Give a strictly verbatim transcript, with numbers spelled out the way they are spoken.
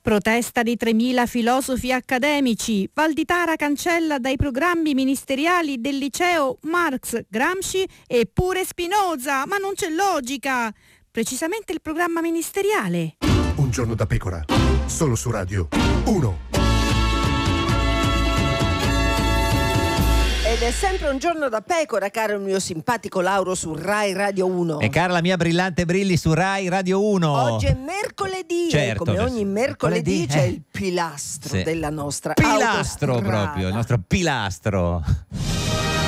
Protesta di tremila filosofi accademici. Valditara cancella dai programmi ministeriali del liceo Marx, Gramsci e pure Spinoza. Ma non c'è logica. Precisamente il programma ministeriale. Un giorno da pecora, solo su Radio uno. Ed è sempre un giorno da pecora, caro il mio simpatico Lauro, su Rai Radio uno. E cara la mia brillante Brilli su Rai Radio uno. Oggi è mercoledì, certo, e come ogni mercoledì, mercoledì c'è eh. il pilastro sì. della nostra pilastro autostrada. proprio, il nostro pilastro.